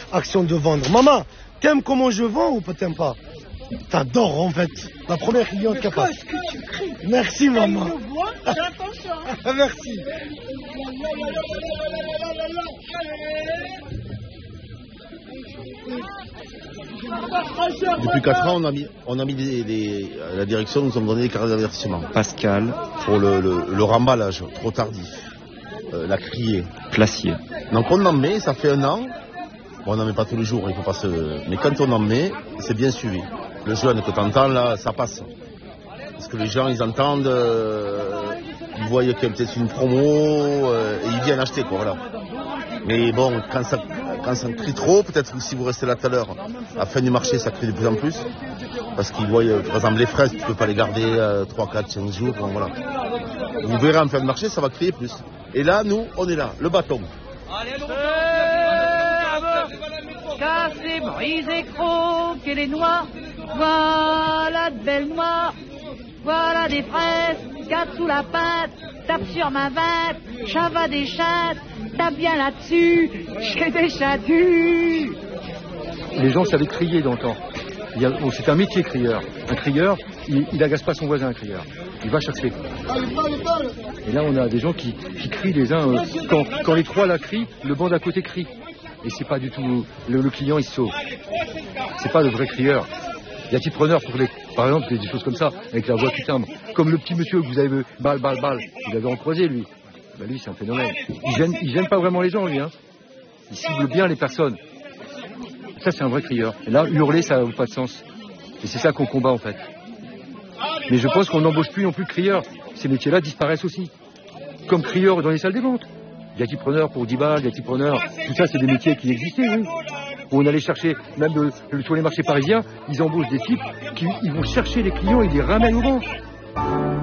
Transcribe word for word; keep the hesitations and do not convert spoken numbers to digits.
action de vendre. Maman, t'aimes comment je vends ou t'aimes pas? T'adores en fait. La première cliente qui passe. Merci maman. Merci. Depuis quatre ans, on a mis, on a mis des, des, la direction nous a donné des cartes d'avertissement. Pascal. Pour le, le, le remballage trop tardif. Euh, la criée. Placier. Donc on en met, ça fait un an. Bon, on n'en met pas tous les jours, il faut pas se... Mais quand on en met, c'est bien suivi. Le jeune que tu entends là, ça passe. Parce que les gens, ils entendent, euh, ils voient qu'il y a peut-être une promo, euh, et ils viennent acheter, quoi, voilà. Mais bon, quand ça, quand ça crie trop, peut-être que si vous restez là tout à l'heure, à la fin du marché, ça crie de plus en plus. Parce qu'ils voient, par exemple, les fraises, tu ne peux pas les garder euh, trois, quatre, cinq jours, bon, voilà. Vous verrez en fin de marché, ça va crier plus. Et là, nous, on est là, le bâton. Cassé, brisé, croqué les noix, voilà de belles noix, voilà des fraises, quatre sous la pâte, tape sur ma vatte, chava des chattes, tape bien là-dessus, j'ai des chatus. Les gens savaient crier dans le temps. Il y a, bon, c'est un métier crieur. Un crieur, il, il agace pas son voisin, un crieur. Il va chercher. Et là, on a des gens qui, qui crient les uns. Euh, quand, quand les trois là crient, le banc d'à côté crie. Et c'est pas du tout le, le client, il se sauve. C'est pas le vrai crieur. Il y a des preneurs pour les, par exemple, des choses comme ça, avec la voix qui timbre. Comme le petit monsieur que vous avez balle, balle, balle. Vous l'avez recroisé, lui. Ben, lui, c'est un phénomène. Il gêne, il gêne pas vraiment les gens, lui. Hein. Il cible bien les personnes. Ça, c'est un vrai crieur. Et là, hurler, ça n'a pas de sens. Et c'est ça qu'on combat, en fait. Mais je pense qu'on n'embauche plus non plus de crieurs. Ces métiers-là disparaissent aussi. Comme crieurs dans les salles des ventes. Diatipreneur pour dix balles, diatipreneur, tout ça, c'est des métiers qui existaient, oui. Où on allait chercher, même de, sur les marchés parisiens, ils embauchent des types qui ils vont chercher les clients et les ramènent au banc.